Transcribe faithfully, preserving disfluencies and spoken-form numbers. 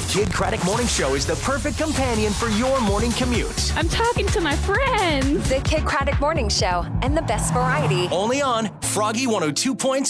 Kid Craddock Morning Show is the perfect companion for your morning commute. I'm talking to my friends. The Kid Craddock Morning Show and the best variety. Only on Froggy one oh two point